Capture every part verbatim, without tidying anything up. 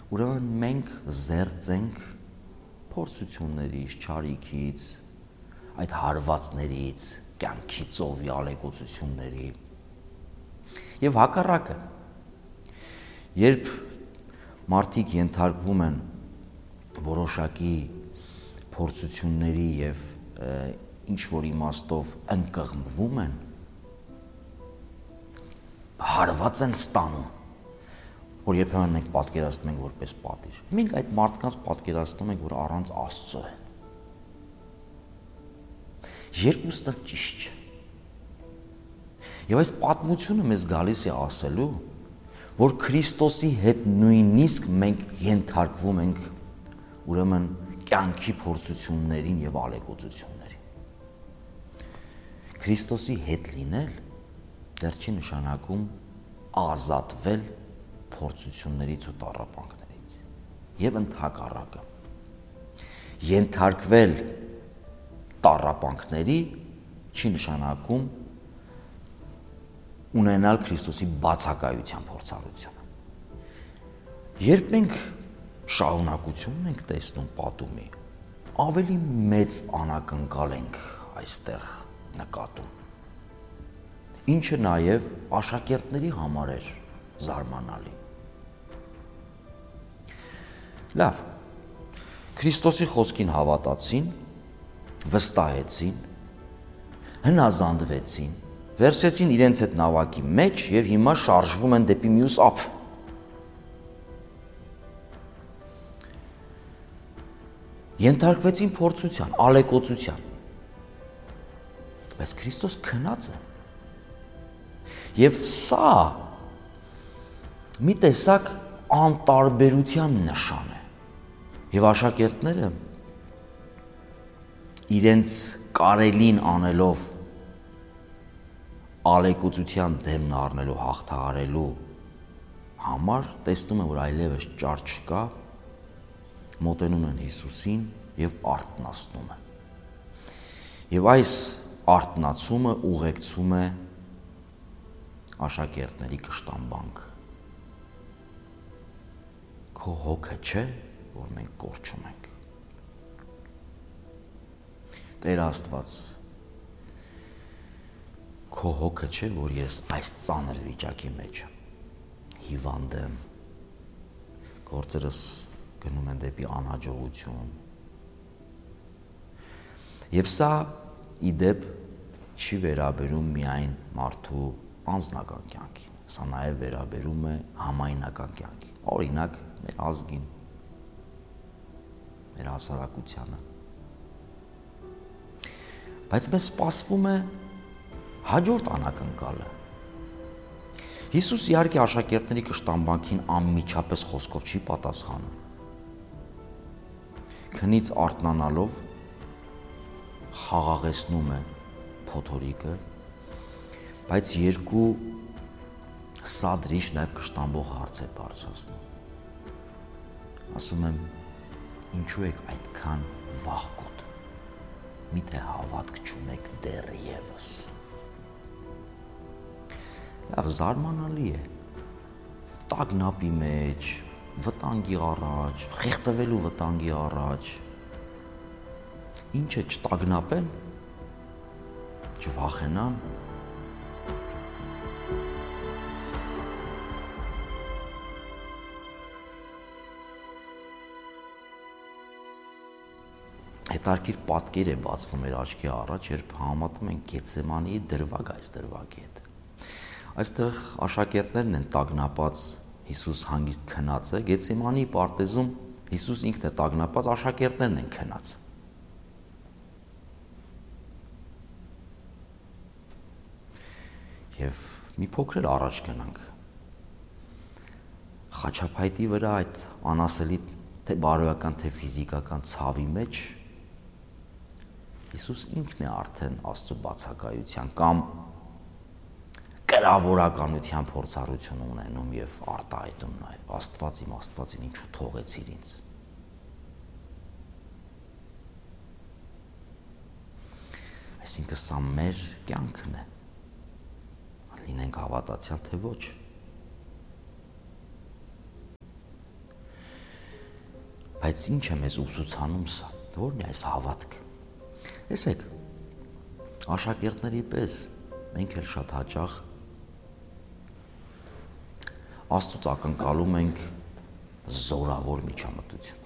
ուրեմն մենք զերծ ենք փորձություններից, չարիքից, այդ հարվածներից, կյանքի ծովի ալեկոծությունների եւ հակառակը։ Երբ մարդիկ ենթարկվում են որոշակի փորձությունների եւ ինչ որ իմաստով ընկղմվում են, հարված են ստանում, որ երբեմն մենք պատկերացնում ենք որպես պատիժ։ Մենք այդ մարդկանց պատկերացնում ենք, որ առանց Աստծո են։ Երկուսն էլ ճիշտ չէ։ Եվ այս պատմությունը մեզ գալիս է ասելու, որ Քրիստոսի հետ նույնիսկ մենք ենթարկվում ենք ուրեմն կյանքի փորձություններին եւ ալեկոծություններին։ Քրիստոսի հետ լինել դեռ չի նշանակում ազատվել փորձություններից ու տառապանքներից եւ ընդհակառակը ենթարկվել տառապանքների չի նշանակում ունենալ Քրիստոսի բացակայության փորձառությունը։ Երբ մենք շարունակությունն ենք տեսնում պատումի, ավելի մեծ անակնկալ ենք այստեղ նկատում, ինչը նաև աշակերտների համար էր զարմանալի։ Լավ, Քրիստոսի խոսքին հավատացին, վստահեցին, հնազանդվեցին, վերցրեցին իրենց հետ նավակի մեջ եւ հիմա շարժվում են դեպի մյուս ափ։ Ենթարկվեցին փորձության, ալեկոծության։ Բայց Քրիստոս քնած է։ Եվ սա մի տեսակ անտարբերության նշան է։ Եվ աշակերտները իրենց կարելին անելով ալեկոծության դեմն առնելու, հաղթահարելու համար տեսնում են, որ այլևս ճար չկա, մոտենում են Հիսուսին եւ արթնացնում են։ Եվ այս արթնացումը ուղեկցում է աշակերտների կշտամբանք։ Քո հոգը չէ, որ մենք կորչում ենք։ Տեր Աստված, քո հոգը չէ, որ ես այս ծանր վիճակի մեջ եմ, հիվանդ եմ, գործերս գնում են դեպի անհաջողություն։ Եվ սա ի դեպ չի վերաբերում միայն մարդու անձնական կյանքին, սա նաև վերաբերում է համայնական կյանքին, օրինակ մեր ազգին, մեր հասարակությանը։ Բայց մեզ սպասվում է հաջորդ անակնկալը։ Հիսուս իհարկե աշակերտների կշտամբանքին անմիջապես խոսքով չի պատասխանում։ Քնից արթնանալով խաղաղեցնում է փոթորիկը, բայց երկու սադրիչ նաև կշտամբող հարց է բարձրացնում։ Ասում եմ, ինչու եք այդքան վախկոտ, միթե հավատք չունեք դեռևս։ Լավ, զարմանալի է, տագնապի մեջ, վտանգի առաջ, խեղդվելու վտանգի առաջ, ինչը չտագնապեն, չվախենան, հետարքիր պատկեր է բացվում մեր աչքի առաջ, երբ համատում են Գեթսեմանի դրվագ այս դրվագի հետ։ Այստեղ աշակերտներն են տագնապած, Հիսուս հանգիստ քնած է, Գեթսեմանի պարտեզում Հիսուս ինքն է տագնապած, աշակերտներն են քնած։ Եվ մի փոքր էլ առաջ գնանք։ Խաչափայտի վրա այդ անասելի թե բարոյական, թե ֆիզիկական ցավի մեջ Հիսուս ինքն է արդեն Աստծո բացակայության կամ կրավորականության փորձառություն ունենում եւ արտահայտում նաեւ Աստված իմ Աստվածին ինչու թողեցիր ինձ։ Այսինքն սա մեր կյանքն է։ Լինենք հավատացյալ թե ոչ։ Բայց ինչ է մեզ ուսուցանում սա, որն է այս հավատքը։ Տեսեք, աշակերտների պես մենք էլ շատ հաճախ Աստծուց ակնկալում ենք զորավոր միջամտություն,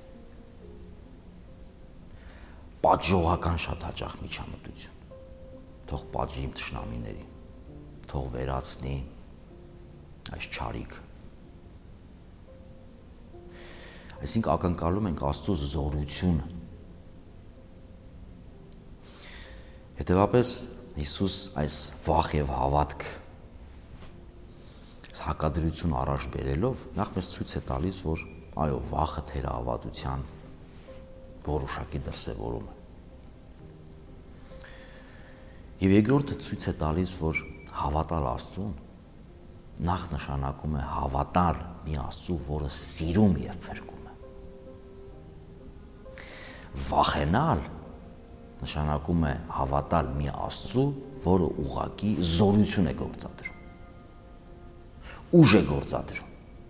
պատժողական շատ հաճախ միջամտություն, թող պատժի իմ թշնամիներին, թող վերացնի այս չարիքը։ Այսինքն ակնկալում ենք Աստծո զորությունը։ Հետևաբար Հիսուս այս վախ եւ հավատք հակադրություն առաջ բերելով նախ մեզ ցույց է տալիս, որ այո, վախը թերահավատության որոշակի դրսևորում է։ Եվ երկրորդը ցույց է տալիս, որ հավատալ Աստծուն նախ նշանակում է հավատալ մի Աստծու, որը սիրում եւ փրկում է։ Վախենալ նշանակում է հավատալ մի Աստծու, որը ուղղակի զորություն է գործադրում, ուժ է գործադրում։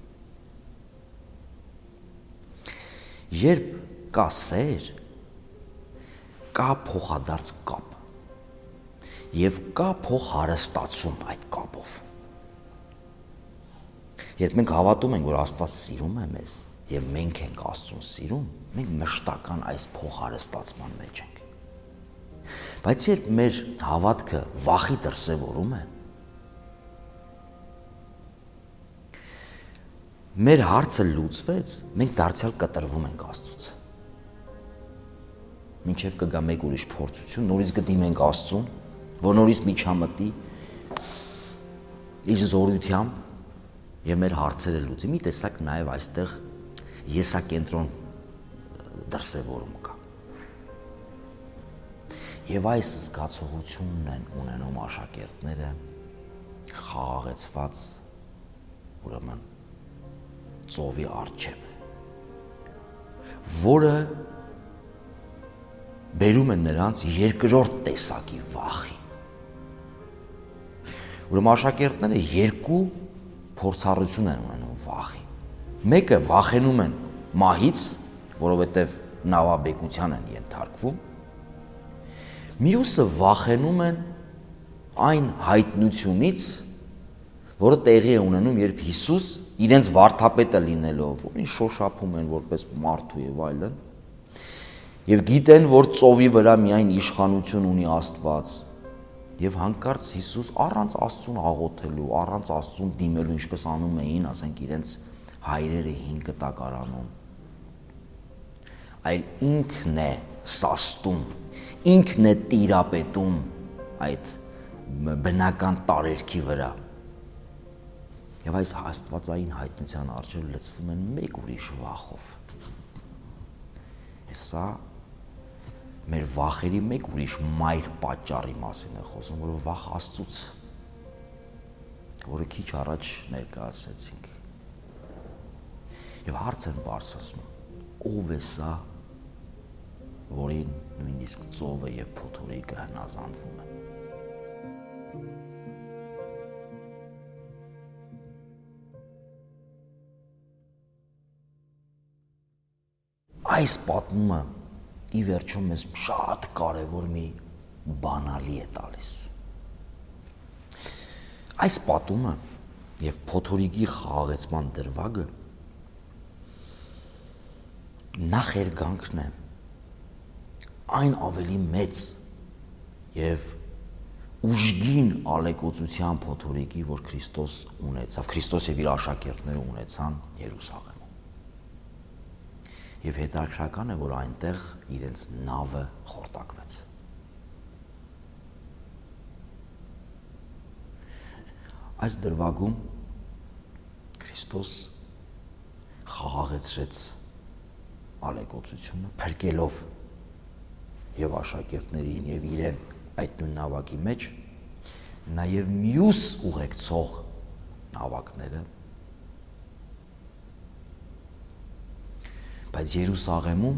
Երբ կա սեր, կա փոխադարձ կապ եւ կա փոխհարստացում այդ կապով։ Երբ մենք հավատում ենք, որ Աստված սիրում է մեզ եւ մենք ենք Աստծուն սիրում, մենք մշտական այս փոխհարստացման մեջ ենք։ Բայց երբ մեր հավատքը վախի դրսևորում է, մեր հարցը լուծվեց, մենք դարձյալ կտրվում ենք Աստծուց։ Մինչև կգա մեկ ուրիշ փորձություն, նորից կդիմենք Աստծուն, որ նորից միջամտի իր զորությամբ եւ մեր հարցերը լուծի։ Մի տեսակ նաեւ այստեղ եսակենտրոն դրսևորում կա։ Եվ այս զգացողությունն են ունենում աշակերտները խաղաղեցված ուրեմն ծովի առջև, որը բերում է նրանց երկրորդ տեսակի վախի։ Ուրեմն աշակերտները երկու փորձառություն են ունենում վախի։ Մեկը վախենում են մահից, որովհետև նավաբեկության են ենթարկվում, մյուսը վախենում են այն հայտնությունից, որը տեղի է ունենում, երբ Հիսուս իրենց վարդապետը լինելով, որին շոշափում են որպես մարդու եւ այլն, եւ գիտեն, որ ծովի վրա միայն իշխանություն ունի Աստված, եւ հանկարծ Հիսուս առանց Աստծուն աղոթելու, առանց Աստծուն դիմելու, ինչպես անում էին, ասենք իրենց հայրերը հին կտակարանում, այլ ինքն է սաստում, ինքն է տիրապետում այդ բնական տարերքի վրա։ Եվ այս աստվածային հայտնության առջև լցվում են մեկ ուրիշ վախով։ Եվ սա մեր վախերի մեկ ուրիշ մայր պատճառի մասին է խոսում, որը վախ Աստծուց, որը քիչ առաջ ներկայացրեցինք։ Եվ հարց են բարձրացնում, ով է սա, որին նույնիսկ ծովը եւ փոթորիկը հնազանդվում են։ Այս պատմումը ի վերջո մեզ շատ կարևոր մի բանալի է տալիս։ Այս պատումը եւ փոթորիկի խաղաղեցման դրվագը նախերգանքն է այն ավելի մեծ եւ ուժգին ալեկոծության փոթորիկի, որ Քրիստոս ունեցավ, Քրիստոս եւ իր աշակերտները ունեցան Երուսաղեմում։ Եվ հետաքրքրական է, որ այնտեղ իրենց նավը խորտակվեց։ Այս դրվագում Քրիստոս խաղաղեցրեց ալեկոծությունը, փրկելով եւ աշակերտներին եւ իրեն այդ նույն նավակի մեջ, նաեւ մյուս ուղեկցող նավակները, բայց Երուսաղեմում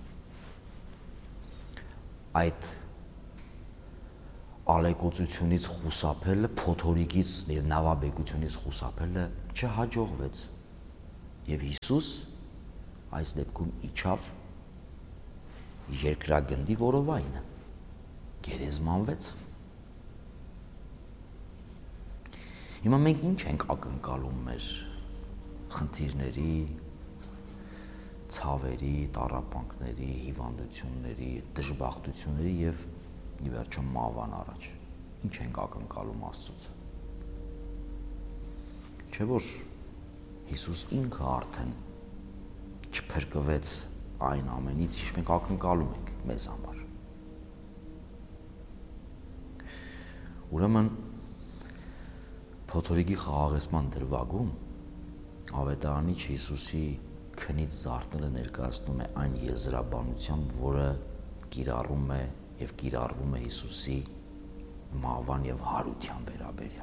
այդ ալեկոծությունից խուսափելը, փոթորիկից եւ նավաբեկությունից խուսափելը չհաջողվեց։ Եվ Հիսուս այս դեպքում իջավ երկրագնդի որովայնը, գերեզմանվեց։ Հիմա մենք ինչ ենք ակնկալում մեր խնդիրների, ցավերի, տառապանքների, հիվանդությունների, դժբախտությունների եւ ի վերջո մահվան առաջ։ Ինչ ենք ակնկալում Աստծուց։ Չէ՞ որ Հիսուս ինքը արդեն չփրկվեց այն ամենից, ինչ մենք ակնկալում ենք մեզ համար։ Ուրեմն փոթորիկի խաղաղեցման դրվագում Ավետարանիչ Հիսուսի քնից զարթնելը ներկայացնում է այն եզրաբանությամբ, որը կիրառում է եւ կիրառվում է Հիսուսի մահվան եւ հարության վերաբերյալ։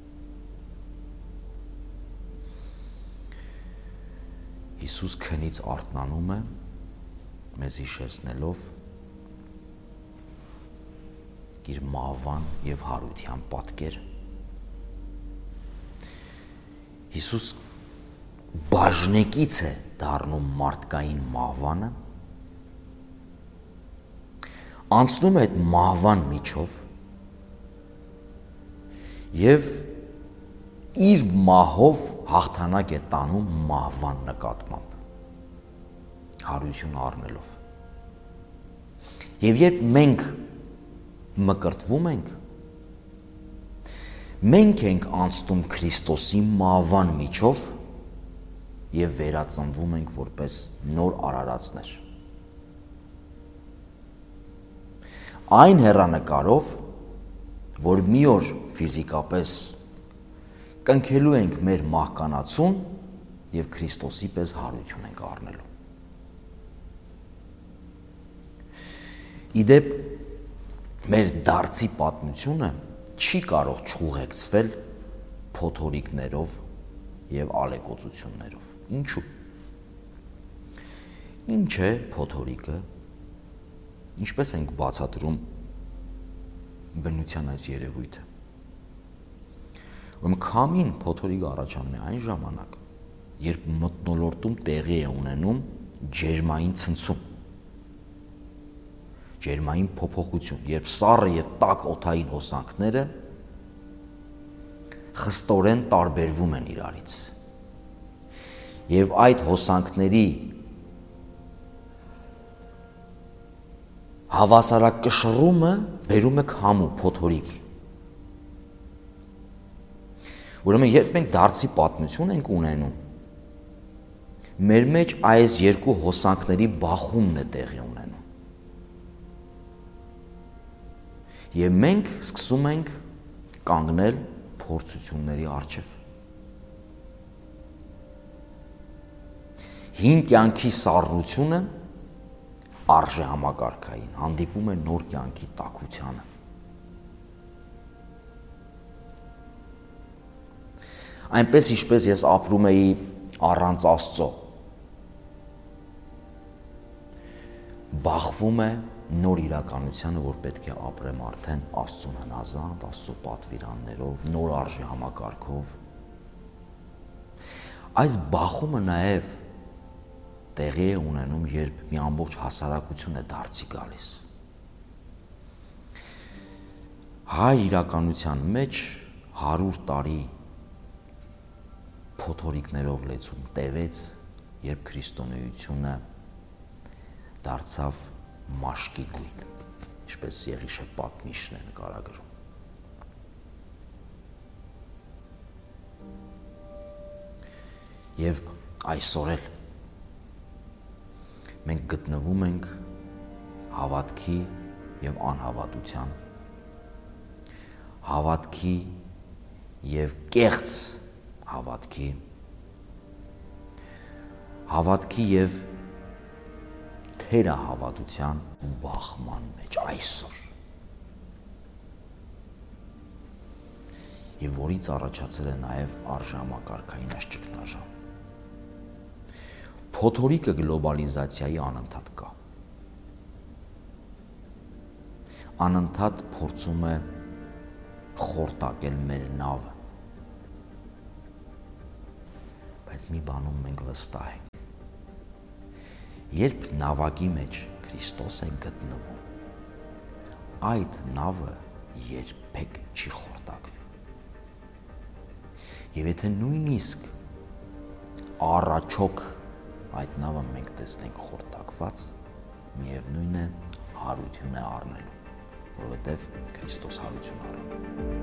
Հիսուս քնից արթնանում է, մեզ հիշեցնելով իր մահվան եւ հարության պատկերը։ Հիսուս բաժնեկից է դառնում մարդկային մահվանը, անցնում է այդ մահվան միջով եւ իր մահով հաղթանակ է տանում մահվան նկատմամբ, հարություն առնելով։ Եվ երբ մենք մկրտվում ենք, մենք ենք անցնում Քրիստոսի մահվան միջով եւ վերածնվում ենք որպես նոր արարածներ։ Այն հեռանկարով, որ մի օր ֆիզիկապես կնքելու ենք մեր մահկանացուն եւ Քրիստոսի պես հարություն ենք առնելու։ Իդեպ մեր դարձի պատմությունը չի կարող չուղեկցվել փոթորիկներով եւ ալեկոծություններով։ Ինչու՞։ Ինչ է փոթորիկը։ Ինչպես ենք բացատրում բնության այս երևույթը։ Ուրեմն քամին փոթորիկը առաջանում է այն ժամանակ, երբ մթնոլորտում տեղի է ունենում ջերմային ցնցում, ջերմային փոփոխություն, երբ սառը եւ տաք օդային հոսանքները խստորեն տարբերվում են իրարից։ Եվ այդ հոսանքների հավասարակշռումը բերում է քամու, փոթորիկ։ Ուրեմն երբ մենք դարձի պատմություն ենք ունենում, մեր մեջ այս երկու հոսանքների բախումն է տեղի ունենում։ Եվ մենք սկսում ենք կանգնել փորձությունների առջև։ Հին կյանքի սառնությունը արժե համակարգային, հանդիպում է նոր կյանքի տաքությանը։ Այնպես ինչպես ես ապրում էի առանց Աստծո, բախվում է նոր իրականությանը, որ պետք է ապրեմ արդեն Աստծուն հնազանդ, Աստծո պատվիրաններով, նոր արժե համակարգով։ Այս բախումը նաև տեղի է ունենում, երբ մի ամբողջ հասարակություն է դարձի գալիս։ Հայ իրականության մեջ հարյուր տարի փոթորիկներով լեցուն տևեց, երբ քրիստոնեությունը դարձավ մաշկի գույն, ինչպես Եղիշե պատմիչն է նկարագրում։ Եվ այսօր էլ մենք գտնվում ենք հավատքի եւ անհավատության, հավատքի եւ կեղծ հավատքի, հավատքի եւ թերահավատության բախման մեջ այսօր, եւ որից առաջացել է նաեւ արժանապատվային այս ճգնաժամ։ Փոթորիկը գլոբալիզացիայի անընդհատ կա։ Անընդհատ փորձում է խորտակել մեր նավը։ Բայց մի բանում մենք վստահ ենք, երբ նավակի մեջ Քրիստոս է գտնվում, այդ նավը երբեք չի խորտակվի։ Եվ եթե նույնիսկ առաջոք այդ նավը մենք տեսնենք խորտակված, միևնույն է հարություն է առնելու, որովհետև Քրիստոս հարություն առավ։